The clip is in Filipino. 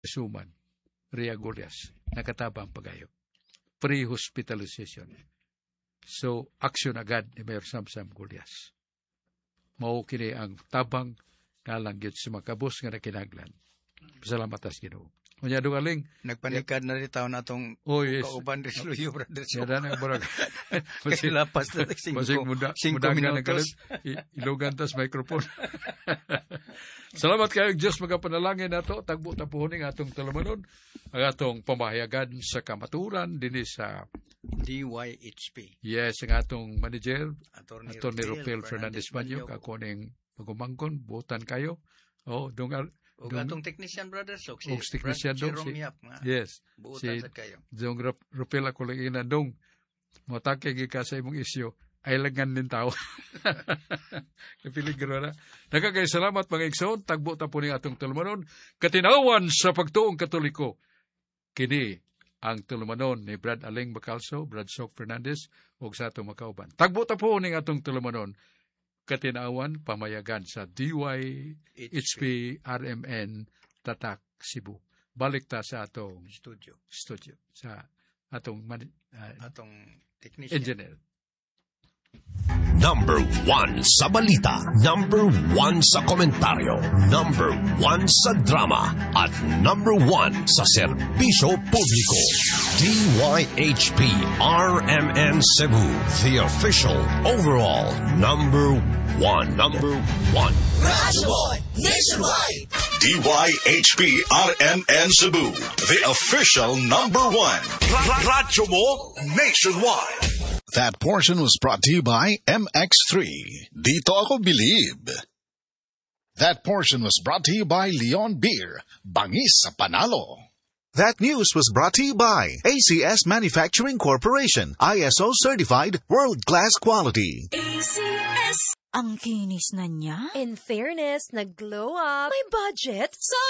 Suman, Ria Gurias, nakatabang pagayo. Pre-hospitalization. So, action agad ni Mayor Samsam Gurias. Mao kini ang tabang nalanggit si makabus nga nakinaglan. Salamat as Ginoo. Unya dugaling nagpanikad na rin taon natong kauban rin Luyo Brothers. Yan ang barag. Kasi lapas na 5 minutos. Ilugan tas microphone. Salamat kayo Diyos magapanalangin nato tagbo tapuhon ng atong talamanon ang atong pamahayagan sa kamaturan dinhi sa DYHP. Yes, ang atong manager Attorney Rupel Fernandez Banyo ako ning pagumangkon butan kayo. O atong technician brothers, so si technician Jerome Yap nga. Yes. Buutan sa kayo. Dong Rupel ako lang inandong. Motake gika sa imong isyu ay langan nin tao. Kapiligro na. Nakagay salamat mga igsoon, tagbo ta po ni atong tulumanon. Katinawan sa pagtuong Katoliko. Kini ang tulumanon ni Brad Aling Bacalso, Brad Sok Fernandez, ug sa atong makauban. Tagbo ta po ni atong tulumanon. Katinawan, pamayagan sa DYHP RMN Tatak, Cebu. Balik ta sa atong studio sa atong technician. Engineer. Number 1 sa balita, number 1 sa komentaryo, number 1 sa drama, at number 1 sa serbisyo publiko. DYHP RMN Cebu, the official overall number 1. Radyo Boy Nationwide. DYHP RMN Cebu, the official number 1. Radyo Mo Nationwide. That portion was brought to you by MX3. Dito ako believe. That portion was brought to you by Leon Beer. Bangis sa panalo. That news was brought to you by ACS Manufacturing Corporation. ISO certified world-class quality. ACS. Ang kinis na niya. In fairness, nag-glow up. May budget. So